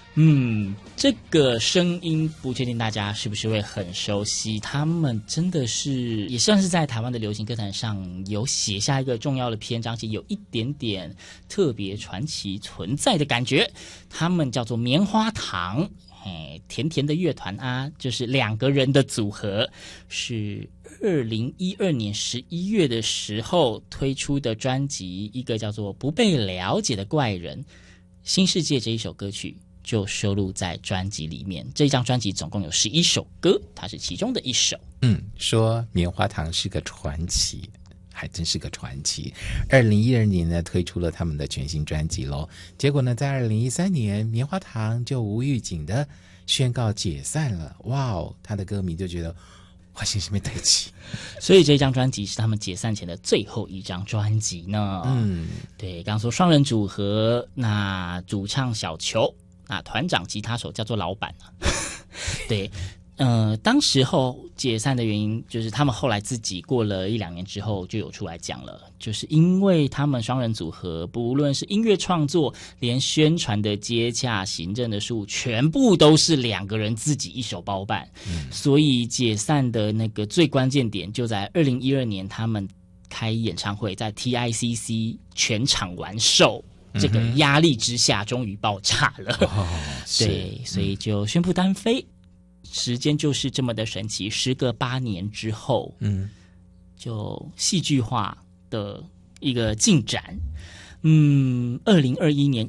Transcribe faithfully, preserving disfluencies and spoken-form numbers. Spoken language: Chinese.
嗯，这个声音不确定大家是不是会很熟悉，他们真的是也算是在台湾的流行歌坛上有写下一个重要的篇章，且有一点点特别传奇存在的感觉。他们叫做棉花糖，嘿，甜甜的乐团啊，就是两个人的组合，是二零一二年十一月的时候推出的专辑，一个叫做《不被了解的怪人》新世界这一首歌曲就收录在专辑里面。这一张专辑总共有十一首歌，它是其中的一首。 嗯，说棉花糖是个传奇，还真是个传奇。二零一二年呢，推出了他们的全新专辑咯。结果呢，在二零一三年，棉花糖就无预警的宣告解散了。哇哦，他的歌迷就觉得哇，心是没对齐。 所以这张专辑是他们解散前的最后一张专辑呢。 嗯， 对，刚刚说双人组合，那主唱小球，那团长吉他手叫做老板啊。对，呃，当时候解散的原因就是他们后来自己过了一两年之后就有出来讲了，就是因为他们双人组合不论是音乐创作连宣传的接洽行政的事务全部都是两个人自己一手包办、嗯、所以解散的那个最关键点就在二零一二年他们开演唱会在 T I C C 全场完售，这个压力之下终于爆炸了、哦、对，所以就宣布单飞、嗯，时间就是这么的神奇，时隔八年之后，嗯，就戏剧化的一个进展。嗯，二零二一年